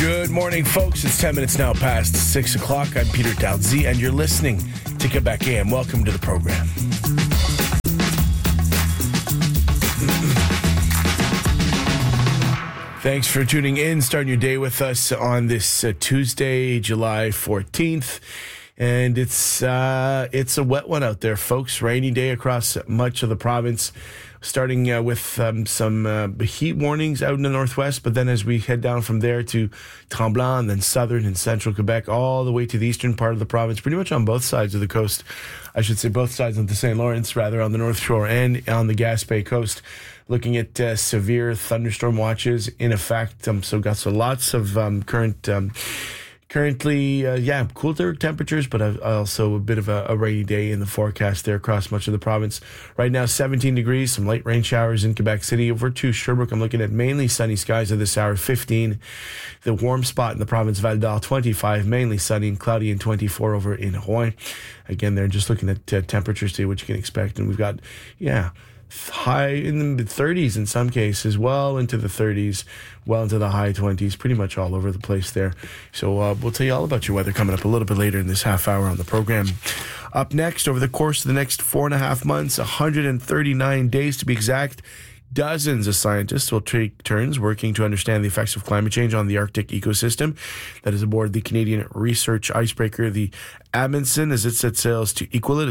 Good morning, folks. It's 10 minutes now past 6 o'clock. I'm Peter Dowdsy, and you're listening to Quebec AM. Welcome to the program. Thanks for tuning in, starting your day with us on this Tuesday, July 14th. And it's a wet one out there, folks. Rainy day across much of the province, starting with some heat warnings out in the northwest. But then as we head down from there to Tremblant and then southern and central Quebec, all the way to the eastern part of the province, pretty much on both sides of the coast. I should say both sides of the St. Lawrence, rather, on the North Shore and on the Gaspé coast. Looking at severe thunderstorm watches in effect. So got lots of currently, cooler temperatures, but also a bit of a rainy day in the forecast there across much of the province. Right now, 17 degrees, some light rain showers in Quebec City. Over to Sherbrooke, I'm looking at mainly sunny skies at this hour, 15. The warm spot in the province, Val d'Or, 25, mainly sunny and cloudy, and 24 over in Rouen. Again, they're just looking at temperatures, see what you can expect. And we've got, high in the 30s in some cases, well into the 30s, well into the high 20s, pretty much all over the place there. So we'll tell you all about your weather coming up a little bit later in this half hour on the program. Up next, over the course of the next 4.5 months, 139 days to be exact, dozens of scientists will take turns working to understand the effects of climate change on the Arctic ecosystem. That is aboard the Canadian research icebreaker, the Amundsen, as it set sails to Iqaluit,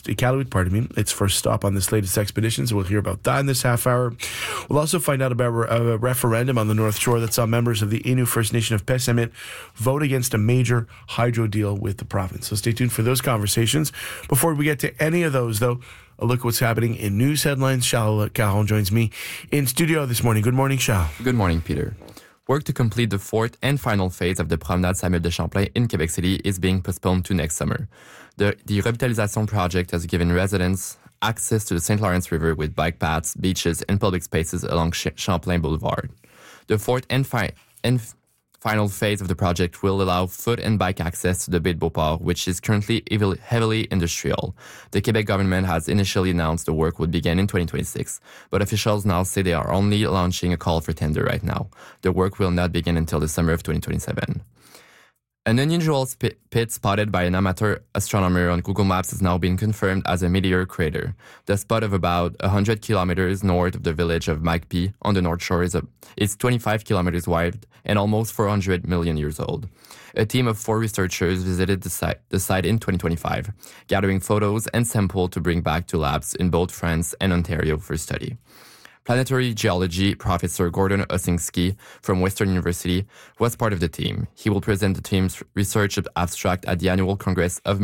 its first stop on this latest expedition. So we'll hear about that in this half hour. We'll also find out about a referendum on the North Shore that saw members of the Innu First Nation of Pessamit vote against a major hydro deal with the province. So stay tuned for those conversations. Before we get to any of those, though, a look at what's happening in news headlines. Charles Caron joins me in studio this morning. Good morning, Charles. Good morning, Peter. Work to complete the fourth and final phase of the Promenade Samuel de Champlain in Quebec City is being postponed to next summer. The Revitalisation project has given residents access to the St. Lawrence River with bike paths, beaches, and public spaces along Champlain Boulevard. The fourth and final phase of the project will allow foot and bike access to the Baie de Beauport, which is currently heavily industrial. The Quebec government has initially announced the work would begin in 2026, but officials now say they are only launching a call for tender right now. The work will not begin until the summer of 2027. An unusual pit spotted by an amateur astronomer on Google Maps has now been confirmed as a meteor crater. The spot of about 100 kilometers north of the village of Magpie on the North Shore is 25 kilometers wide and almost 400 million years old. A team of 4 researchers visited the site in 2025, gathering photos and samples to bring back to labs in both France and Ontario for study. Planetary geology professor Gordon Osinski from Western University was part of the team. He will present the team's research abstract at the annual Congress of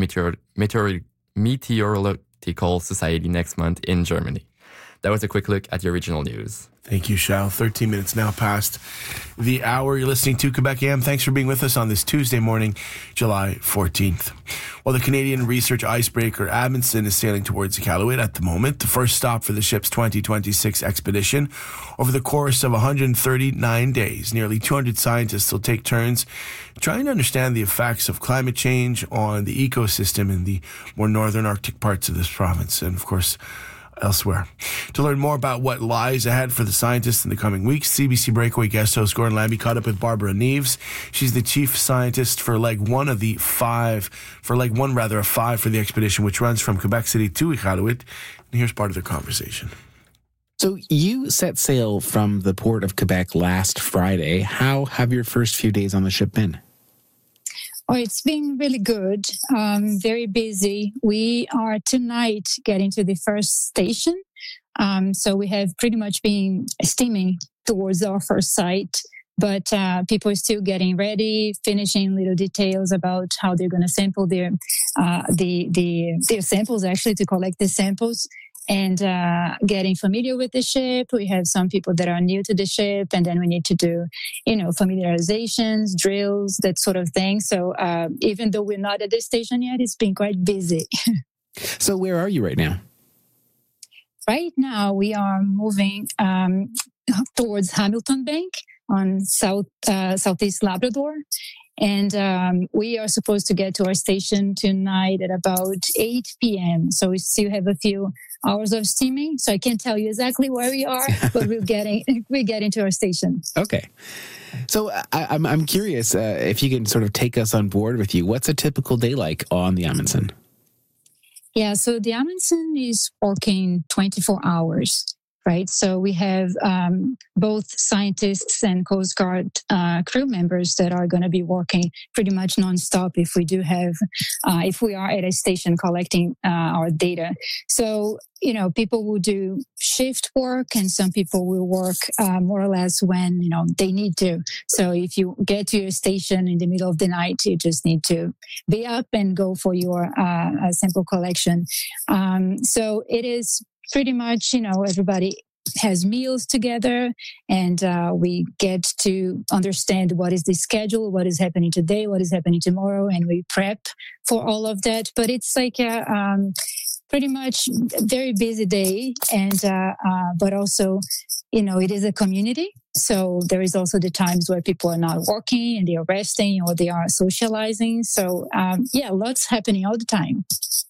Meteorological Society next month in Germany. That was a quick look at the original news. Thank you, Charles. 13 minutes now past the hour. You're listening to Quebec AM. Thanks for being with us on this Tuesday morning, July 14th. Well, the Canadian research icebreaker Amundsen is sailing towards Iqaluit at the moment, the first stop for the ship's 2026 expedition. Over the course of 139 days, nearly 200 scientists will take turns trying to understand the effects of climate change on the ecosystem in the more northern Arctic parts of this province. And, of course, elsewhere. To learn more about what lies ahead for the scientists in the coming weeks, CBC Breakaway guest host Gordon Lambie caught up with Barbara Neves. She's the chief scientist for leg one of the five for the expedition, which runs from Quebec City to Iqaluit. And here's part of their conversation. So you set sail from the port of Quebec last Friday. How have your first few days on the ship been? Oh, it's been really good. Very busy. We are tonight getting to the first station. So we have pretty much been steaming towards our first site, but people are still getting ready, finishing little details about how they're going to sample their samples, actually, to collect the samples. And getting familiar with the ship. We have some people that are new to the ship, and then we need to do, familiarizations, drills, that sort of thing. So even though we're not at the station yet, it's been quite busy. So where are you right now? Right now, we are moving towards Hamilton Bank on southeast Labrador. And we are supposed to get to our station tonight at about 8 p.m. So we still have a few hours of steaming. So I can't tell you exactly where we are, but we're getting to our station. Okay. So I'm curious if you can sort of take us on board with you. What's a typical day like on the Amundsen? Yeah, so the Amundsen is working 24 hours, right? So we have both scientists and Coast Guard crew members that are going to be working pretty much nonstop if we are at a station collecting our data. So, people will do shift work and some people will work more or less when, they need to. So if you get to your station in the middle of the night, you just need to be up and go for your sample collection. So it is pretty much, everybody has meals together and we get to understand what is the schedule, what is happening today, what is happening tomorrow, and we prep for all of that. But it's like a pretty much very busy day, and but also, it is a community. So there is also the times where people are not working and they are resting or they are socializing. So lots happening all the time.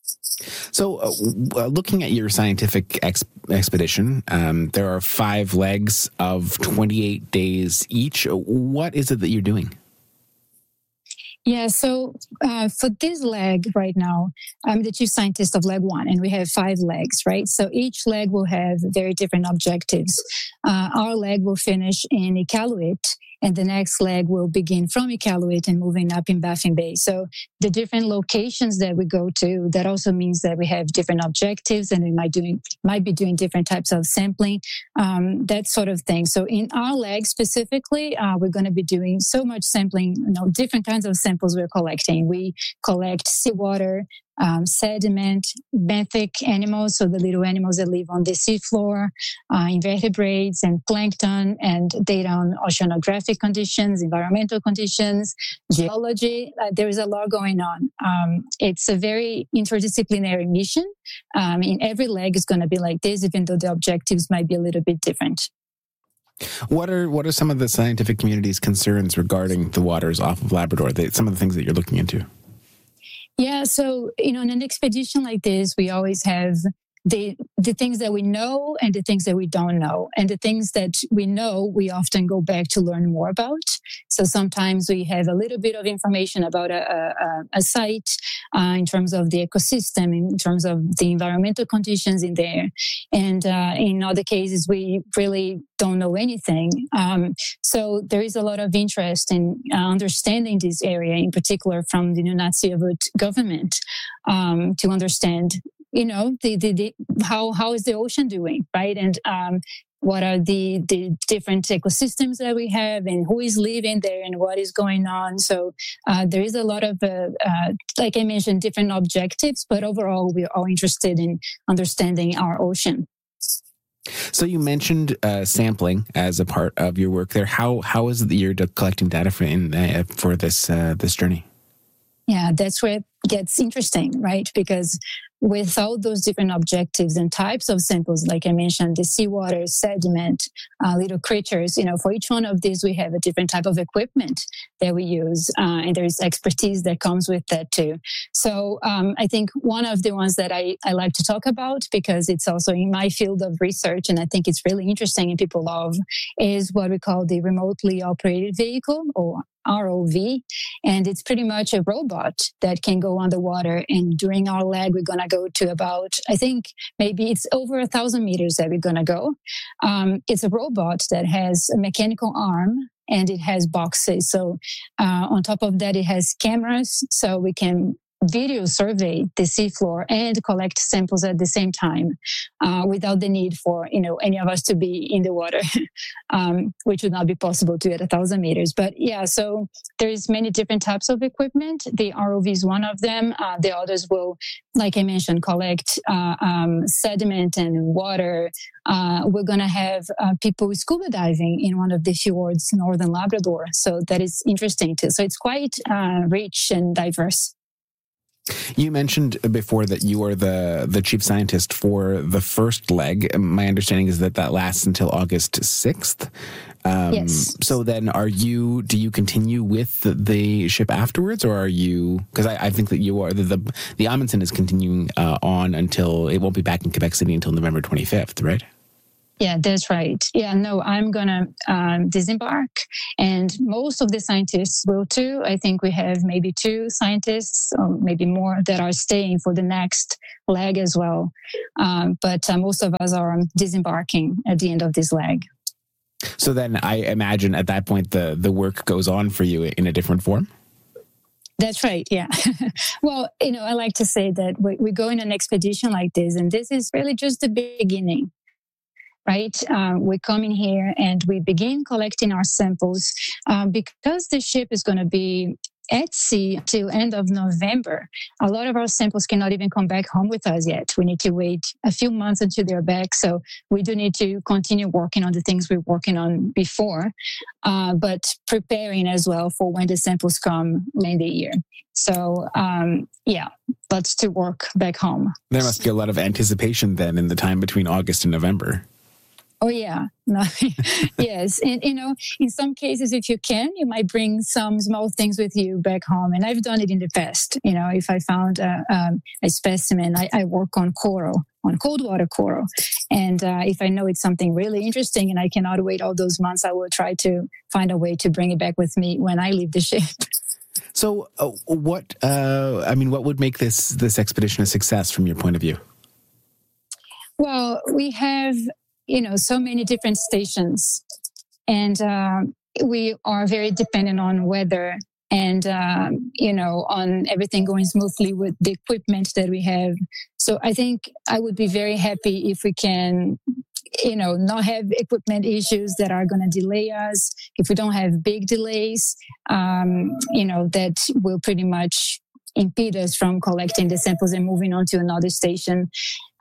So looking at your scientific expedition, there are 5 legs of 28 days each. What is it that you're doing? Yeah, so for this leg right now, I'm the chief scientist of leg 1, and we have 5 legs, right? So each leg will have very different objectives. Our leg will finish in Iqaluit, and the next leg will begin from Iqaluit and moving up in Baffin Bay. So the different locations that we go to, that also means that we have different objectives and we might be doing different types of sampling, that sort of thing. So in our leg specifically, we're going to be doing so much sampling, different kinds of samples we're collecting. We collect seawater, sediment, benthic animals, so the little animals that live on the seafloor, invertebrates and plankton, and data on oceanographic conditions, environmental conditions, geology. There is a lot going on. It's a very interdisciplinary mission. In every leg is going to be like this, even though the objectives might be a little bit different. What are some of the scientific community's concerns regarding the waters off of Labrador? Some of the things that you're looking into? Yeah, so, in an expedition like this, we always have the things that we know and the things that we don't know. And the things that we know, we often go back to learn more about. So sometimes we have a little bit of information about a site in terms of the ecosystem, in terms of the environmental conditions in there. And in other cases, we really don't know anything. So there is a lot of interest in understanding this area, in particular from the Nunavut government, to understand how is the ocean doing, right? And what are the different ecosystems that we have and who is living there and what is going on. So there is a lot of, like I mentioned, different objectives, but overall we're all interested in understanding our ocean. So you mentioned sampling as a part of your work there. How is it that you're collecting data for this journey? Yeah, that's where it gets interesting, right? Because without those different objectives and types of samples, like I mentioned, the seawater, sediment, little creatures, for each one of these, we have a different type of equipment that we use. And there's expertise that comes with that too. So I think one of the ones that I like to talk about, because it's also in my field of research, and I think it's really interesting and people love, is what we call the remotely operated vehicle, or ROV, and it's pretty much a robot that can go underwater. And during our leg, we're going to go to about, I think maybe it's over 1,000 meters that we're going to go. It's a robot that has a mechanical arm and it has boxes. So on top of that, it has cameras, so we can video survey the seafloor and collect samples at the same time without the need for any of us to be in the water, which would not be possible to at 1,000 meters. But yeah, so there's many different types of equipment. The ROV is one of them. The others will, like I mentioned, collect sediment and water. We're going to have people scuba diving in one of the fjords in northern Labrador. So that is interesting too. So it's quite rich and diverse. You mentioned before that you are the chief scientist for the first leg. My understanding is that lasts until August 6th. Yes. So then do you continue with the ship afterwards, or are you, because I think that you are, the Amundsen is continuing on until, it won't be back in Quebec City until November 25th, right? Yeah, that's right. Yeah, no, I'm going to disembark, and most of the scientists will too. I think we have maybe 2 scientists or maybe more that are staying for the next leg as well. But most of us are disembarking at the end of this leg. So then I imagine at that point the work goes on for you in a different form? That's right, yeah. Well, I like to say that we go in an expedition like this, and this is really just the beginning. Right? We come in here and we begin collecting our samples because the ship is going to be at sea till end of November. A lot of our samples cannot even come back home with us yet. We need to wait a few months until they're back. So we do need to continue working on the things we were working on before, but preparing as well for when the samples come in the year. So, lots to work back home. There must be a lot of anticipation then in the time between August and November. Oh, yeah. No. Yes. And, in some cases, if you can, you might bring some small things with you back home. And I've done it in the past. If I found a specimen, I work on coral, on cold water coral. And if I know it's something really interesting and I cannot wait all those months, I will try to find a way to bring it back with me when I leave the ship. So what would make this expedition a success from your point of view? Well, we have so many different stations, and we are very dependent on weather and, on everything going smoothly with the equipment that we have. So I think I would be very happy if we can, not have equipment issues that are going to delay us. If we don't have big delays, that will pretty much impede us from collecting the samples and moving on to another station.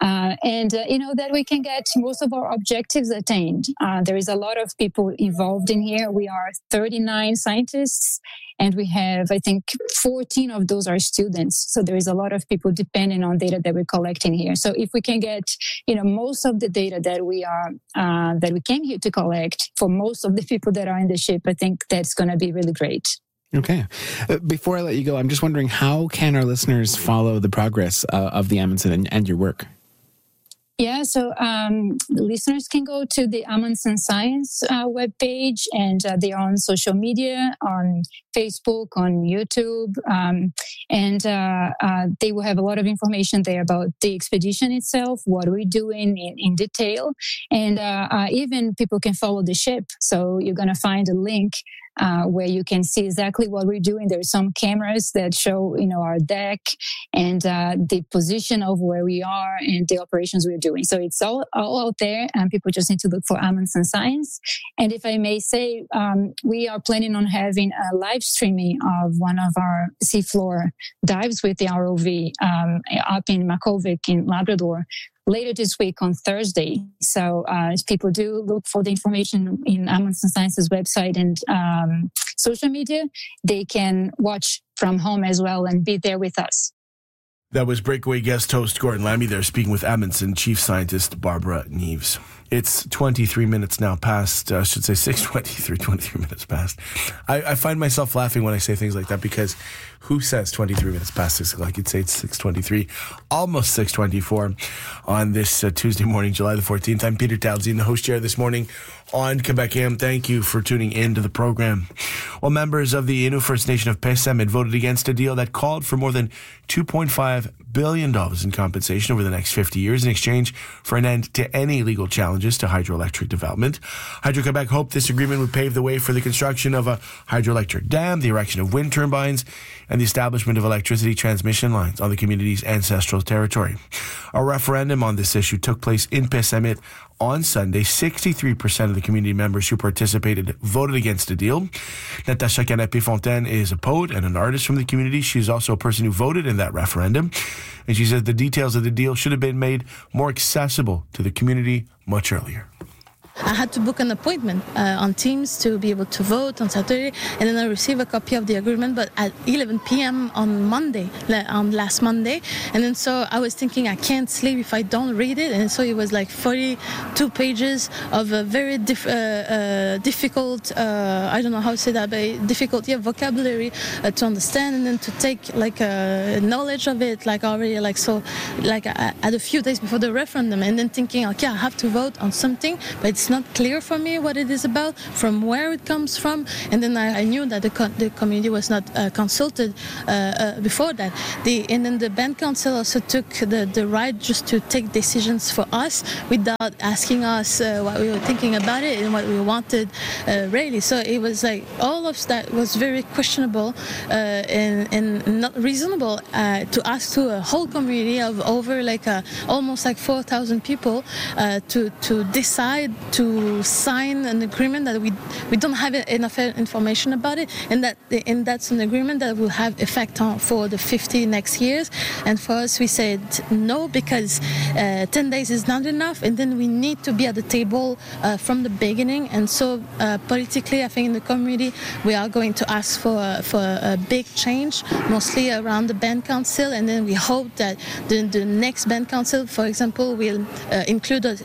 That we can get most of our objectives attained. There is a lot of people involved in here. We are 39 scientists, and we have, I think, 14 of those are students. So there is a lot of people depending on data that we're collecting here. So if we can get, most of the data that we came here to collect for most of the people that are in the ship, I think that's going to be really great. Okay. Before I let you go, I'm just wondering, how can our listeners follow the progress of the Amundsen and your work? Yeah, so listeners can go to the Amundsen Science webpage, and they are on social media, on Facebook, on YouTube, and they will have a lot of information there about the expedition itself, what we're doing in detail, and even people can follow the ship. So you're going to find a link where you can see exactly what we're doing. There's some cameras that show, our deck and the position of where we are and the operations we're doing. So it's all out there, and people just need to look for Amundsen Science. And if I may say, we are planning on having a live streaming of one of our seafloor dives with the ROV up in Makhovik in Labrador later this week on Thursday. So if people do look for the information in Amundsen Science's website and social media, they can watch from home as well and be there with us. That was Breakaway guest host Gordon Lambie there speaking with Amundsen Chief Scientist Barbara Neves. It's 23 minutes now past, 23 minutes past. I find myself laughing when I say things like that, because who says 23 minutes past 6 o'clock? You'd say it's 6:23, almost 6:24 on this Tuesday morning, July the 14th. I'm Peter Talzine, the host chair this morning on Quebec AM. Thank you for tuning in to the program. Well, members of the Innu First Nation of Pesem had voted against a deal that called for more than $2.5 billion in compensation over the next 50 years in exchange for an end to any legal challenges to hydroelectric development. Hydro-Quebec hoped this agreement would pave the way for the construction of a hydroelectric dam, the erection of wind turbines, and the establishment of electricity transmission lines on the community's ancestral territory. A referendum on this issue took place in Pessamit on Sunday. 63% of the community members who participated voted against the deal. Natasha Canapé-Fontaine is a poet and an artist from the community. She's also a person who voted in that referendum. And she said the details of the deal should have been made more accessible to the community much earlier. I had to book an appointment on Teams to be able to vote on Saturday, and then I received a copy of the agreement, but at 11 p.m. on last Monday. And then so I was thinking I can't sleep if I don't read it, and so it was like 42 pages of a very difficult, I don't know how to say that, but difficult vocabulary to understand, and then to take like knowledge of it, like already like so, like at a few days before the referendum, and then thinking, okay, I have to vote on something, but it's not clear for me what it is about, from where it comes from, and then I knew that the community was not consulted before that. And then the band council also took the right just to take decisions for us without asking us what we were thinking about it and what we wanted really. So it was like all of that was very questionable and not reasonable to ask to a whole community of over like almost like 4,000 people to decide to sign an agreement that we don't have enough information about it, and that's an agreement that will have effect for the 50 next years. And for us, we said no, because 10 days is not enough, and then we need to be at the table from the beginning. And so politically, I think in the community we are going to ask for a big change, mostly around the band council, and then we hope that the next band council, for example, will include us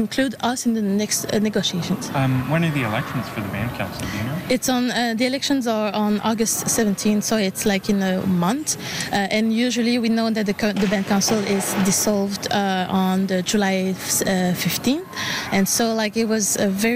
in the next negotiations. When are the elections for the band council? Do you know? It's on the elections are on August 17th, so it's like in a month. And usually we know that the band council is dissolved on the July 15th, and so like it was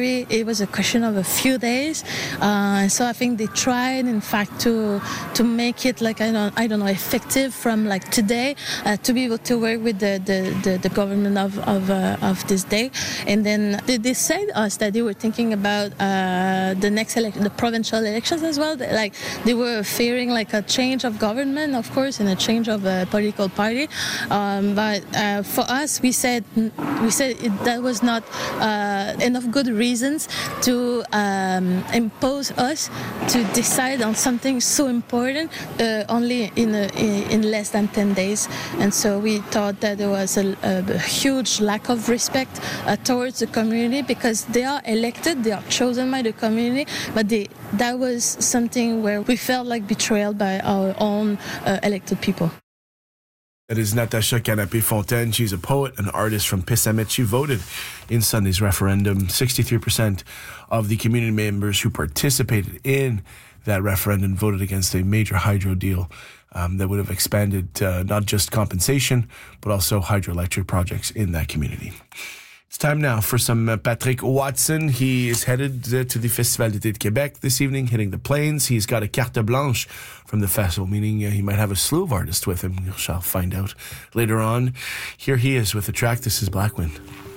a question of a few days. So I think they tried, in fact, to make it like I don't know effective from like today to be able to work with the government of this day. And then they said us that they were thinking about the next election, the provincial elections as well. Like they were fearing like a change of government, of course, and a change of a political party. But for us, we said that was not enough good reasons to impose us to decide on something so important only in less than 10 days. And so we thought that there was a huge lack of respect towards the community, because they are elected, they are chosen by the community, but that was something where we felt like betrayal by our own elected people. That is Natasha Canapé-Fontaine. She's a poet, an artist from Pissamit. She voted in Sunday's referendum. 63% of the community members who participated in that referendum voted against a major hydro deal that would have expanded not just compensation, but also hydroelectric projects in that community. It's time now for some Patrick Watson. He is headed to the Festival d'été de Québec this evening, hitting the plains. He's got a carte blanche from the festival, meaning he might have a slew of artists with him. We shall find out later on. Here he is with the track. This is Black Wind.